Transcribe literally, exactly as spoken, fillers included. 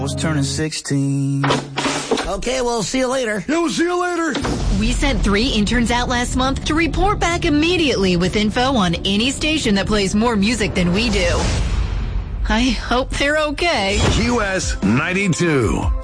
was turning sixteen. Okay, we'll see you later. Yeah, we'll see you later. We sent three interns out last month to report back immediately with info on any station that plays more music than we do. I hope they're okay. Q S ninety-two.